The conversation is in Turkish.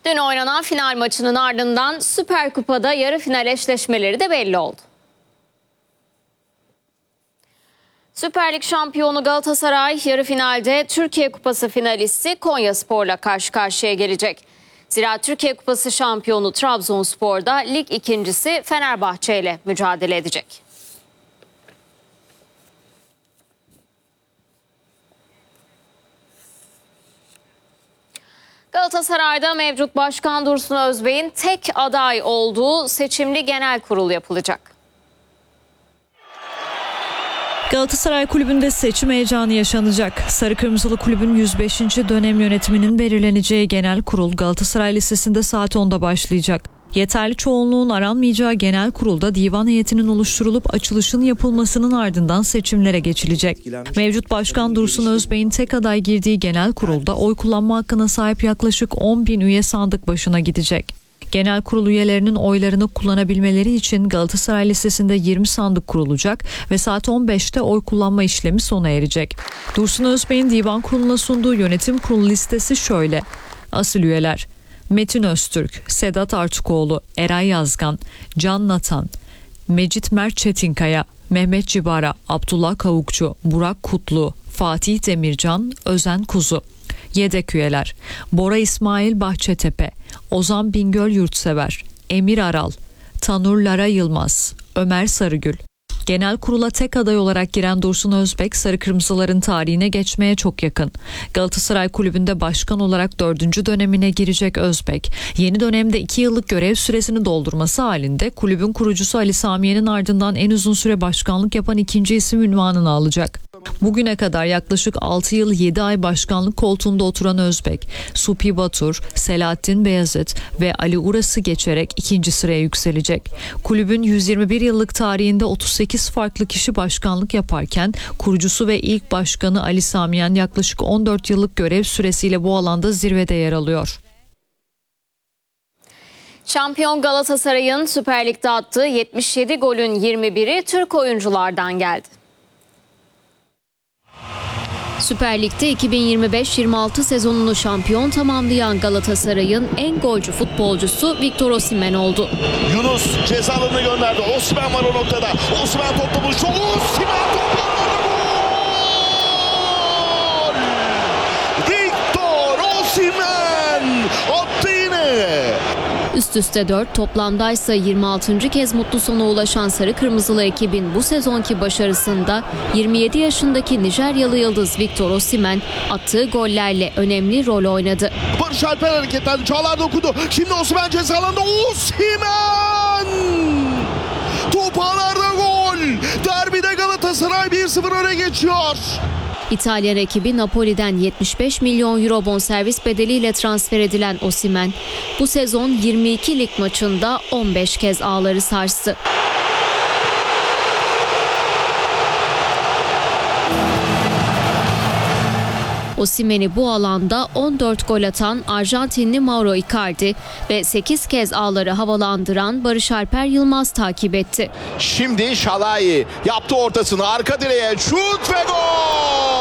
Dün oynanan final maçının ardından Süper Kupa'da yarı final eşleşmeleri de belli oldu. Süper Lig şampiyonu Galatasaray yarı finalde Türkiye Kupası finalisti Konyaspor'la karşı karşıya gelecek. Zira Türkiye Kupası şampiyonu Trabzonspor'da lig ikincisi Fenerbahçe ile mücadele edecek. Galatasaray'da mevcut başkan Dursun Özbek'in tek aday olduğu seçimli genel kurul yapılacak. Galatasaray Kulübü'nde seçim heyecanı yaşanacak. Sarı Kırmızılı Kulübün 105. dönem yönetiminin belirleneceği genel kurul Galatasaray Lisesi'nde saat 10'da başlayacak. Yeterli çoğunluğun aranmayacağı genel kurulda divan heyetinin oluşturulup açılışın yapılmasının ardından seçimlere geçilecek. Mevcut başkan Dursun Özbek'in tek aday girdiği genel kurulda oy kullanma hakkına sahip yaklaşık 10.000 üye sandık başına gidecek. Genel kurul üyelerinin oylarını kullanabilmeleri için Galatasaray Lisesi'nde 20 sandık kurulacak ve saat 15'te oy kullanma işlemi sona erecek. Dursun Özbek'in divan kuruluna sunduğu yönetim kurulu listesi şöyle. Asıl üyeler: Metin Öztürk, Sedat Artukoğlu, Eray Yazgan, Can Natan, Mecit Mert Çetinkaya, Mehmet Cibara, Abdullah Kavukçu, Burak Kutlu, Fatih Demircan, Özen Kuzu. Yedek üyeler: Bora İsmail Bahçetepe, Ozan Bingöl Yurtsever, Emir Aral, Tanur Lara Yılmaz, Ömer Sarıgül. Genel kurula tek aday olarak giren Dursun Özbek, Sarı Kırmızıların tarihine geçmeye çok yakın. Galatasaray Kulübü'nde başkan olarak 4. dönemine girecek Özbek, yeni dönemde 2 yıllık görev süresini doldurması halinde kulübün kurucusu Ali Samiye'nin ardından en uzun süre başkanlık yapan ikinci isim unvanını alacak. Bugüne kadar yaklaşık 6 yıl 7 ay başkanlık koltuğunda oturan Özbek, Supi Batur, Selahattin Beyazıt ve Ali Uras'ı geçerek ikinci sıraya yükselecek. Kulübün 121 yıllık tarihinde 38 farklı kişi başkanlık yaparken kurucusu ve ilk başkanı Ali Samiyen yaklaşık 14 yıllık görev süresiyle bu alanda zirvede yer alıyor. Şampiyon Galatasaray'ın Süper Lig'de attığı 77 golün 21'i Türk oyunculardan geldi. Süper Lig'de 2025-26 sezonunu şampiyon tamamlayan Galatasaray'ın en golcü futbolcusu Victor Osimhen oldu. Yunus ceza alanına gönderdi. Osimhen var o noktada. Osimhen toplamış. Osimhen topladı. Gol! Victor Osimhen attı yine. Üst üste 4, toplamdaysa 26. kez mutlu sona ulaşan Sarı Kırmızılı ekibin bu sezonki başarısında 27 yaşındaki Nijeryalı yıldız Victor Osimhen attığı gollerle önemli rol oynadı. Barış Alper hareketlendi. Çağlar dokundu. Şimdi Osimhen ceza alanında. Osimhen! Top ağlarda gol. Derbide Galatasaray 1-0 öne geçiyor. İtalyan ekibi Napoli'den 75 milyon euro bonservis bedeliyle transfer edilen Osimhen, bu sezon 22 lig maçında 15 kez ağları sarstı. Osimhen'i bu alanda 14 gol atan Arjantinli Mauro Icardi ve 8 kez ağları havalandıran Barış Alper Yılmaz takip etti. Şimdi Şalai yaptı ortasını. Arka direğe şut ve gol!